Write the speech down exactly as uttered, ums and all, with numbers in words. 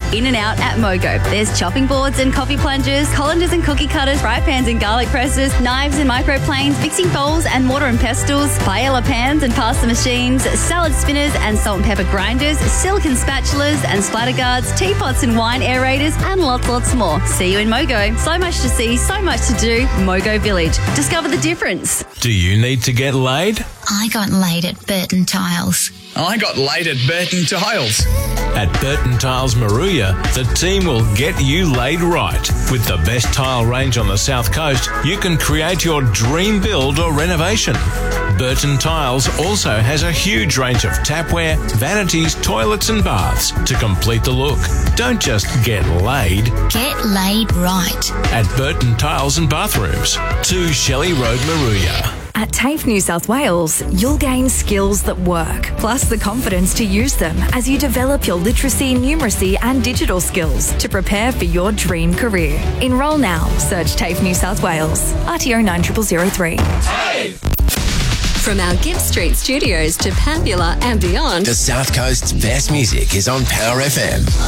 In and out at Mogo. There's chopping boards and coffee plungers, colanders and cookie cutters, fry pans and garlic presses, knives and microplanes, mixing bowls and mortar and pestles, paella pans and pasta machines, salad spinners and salt and pepper grinders, silicone spatulas and splatter guards, teapots and wine aerators, and lots, lots more. See you in Mogo. So much to see, so much to do. Mogo Village. Discover the difference. Do you need to get laid? I got laid at Burton Tiles. I got laid at Burton Tiles. At Burton Tiles Maruya, the team will get you laid right. With the best tile range on the South Coast, you can create your dream build or renovation. Burton Tiles also has a huge range of tapware, vanities, toilets and baths to complete the look. Don't just get laid. Get laid right. At Burton Tiles and Bathrooms, two Shelley Road, Maruya. At TAFE New South Wales, you'll gain skills that work, plus the confidence to use them as you develop your literacy, numeracy and digital skills to prepare for your dream career. Enrol now. Search TAFE New South Wales. R T O nine zero zero zero three. From our Gibb Street studios to Pambula and beyond, the South Coast's best music is on Power F M.